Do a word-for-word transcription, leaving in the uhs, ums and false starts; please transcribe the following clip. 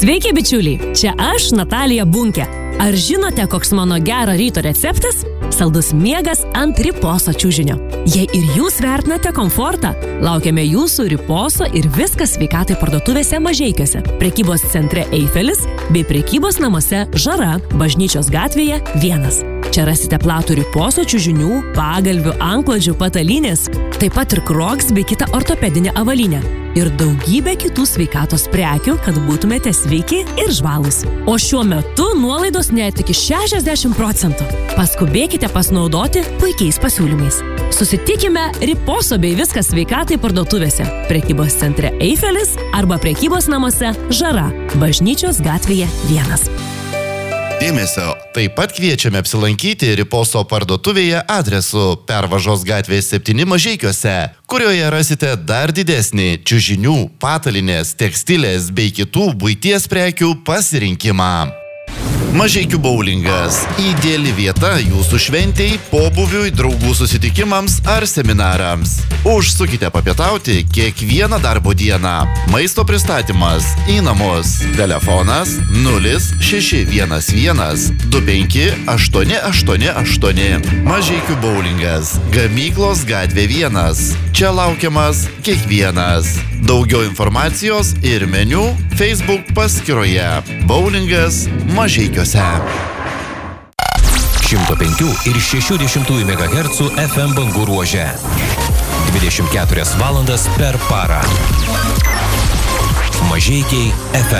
Sveiki, bičiuliai, čia aš, Natalija Bunkė. Ar žinote, koks mano gero ryto receptas? Saldus miegas ant riposo čiužinio. Jei ir jūs vertinate komfortą, laukiame jūsų riposo ir viskas sveikatai parduotuvėse Mažeikiuose, prekybos centre Eifelis bei prekybos namuose Žara, Bažnyčios gatvėje vienas. Čia rasite platų riposo čiužinių, pagalvių, antklodžių, patalynės, taip pat ir Crocs bei kitą ortopedinę avalynę. Ir daugybė kitų sveikatos prekių, kad būtumėte sveiki ir žvalūs. O šiuo metu nuolaidos net iki šešiasdešimt procentų. Paskubėkite pasinaudoti puikiais pasiūlymais. Susitikime Riposo bei viskas sveikatai parduotuvėse, prekybos centre Eifelis arba prekybos namuose Žara, Bažnyčios gatvėje vienas. Dėmesio, taip pat kviečiame apsilankyti Riposo parduotuvėje adresu Pervažos gatvės septyni Mažeikiuose, kurioje rasite dar didesnį čiužinių, patalinės, tekstilės bei kitų buities prekių pasirinkimą. Mažeikių boulingas – ideali vieta jūsų šventei, pobūviui, draugų susitikimams ar seminarams. Užsukite papietauti kiekvieną darbo dieną. Maisto pristatymas į namus. Telefonas nulis šeši vienas vienas du penki aštuoni aštuoni aštuoni. Mažeikių boulingas – Gamyklos gatvė vienas. Čia laukiamas kiekvienas. Daugiau informacijos ir meniu Facebook paskyroje. Boulingas Mažeikiuose. šimto penkių ir šešių dešimtųjų megahercų F M bangų ruože. dvidešimt keturias valandas per parą. Mažeikiai F M.